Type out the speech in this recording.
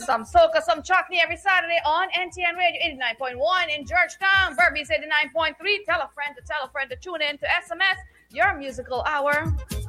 some soca, some chutney every Saturday on NTN Radio 89.1 in Georgetown. Burmese 89.3. Tell a friend to tune in to SMS, your musical hour.